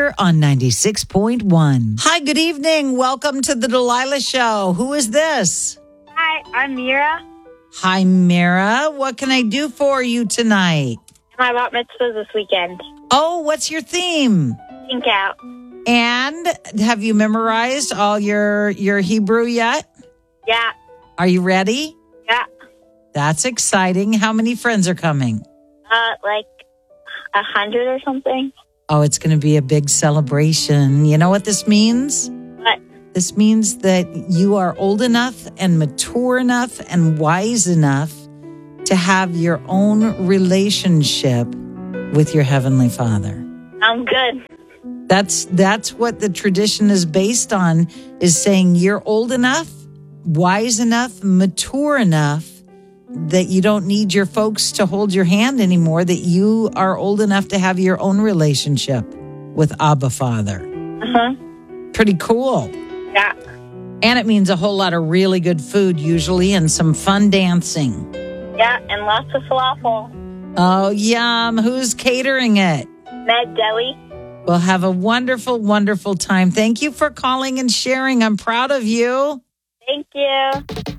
here on 96.1. Hi, good evening. Welcome to the Delilah Show. Who is this? Hi, I'm Mira. Hi, Mira. What can I do for you tonight? My bat mitzvah this weekend. Oh, what's your theme? Pink out. And have you memorized all your Hebrew yet? Yeah. Are you ready? Yeah. That's exciting. How many friends are coming? Like 100 or something. Oh, it's going to be a big celebration. You know what this means? What? This means that you are old enough and mature enough and wise enough to have your own relationship with your Heavenly Father. I'm good. That's what the tradition is based on, is saying you're old enough, wise enough, mature enough that you don't need your folks to hold your hand anymore, that you are old enough to have your own relationship with Abba Father. Uh-huh. Pretty cool. Yeah. And it means a whole lot of really good food usually and some fun dancing. Yeah, and lots of falafel. Oh, yum. Who's catering it? Med Deli. Well, have a wonderful, wonderful time. Thank you for calling and sharing. I'm proud of you. Thank you.